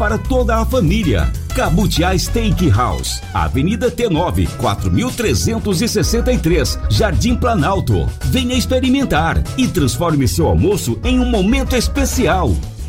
para toda a família. Cabutiá Steakhouse, Avenida T9, 4363, Jardim Planalto. Venha experimentar e transforme seu almoço em um momento especial.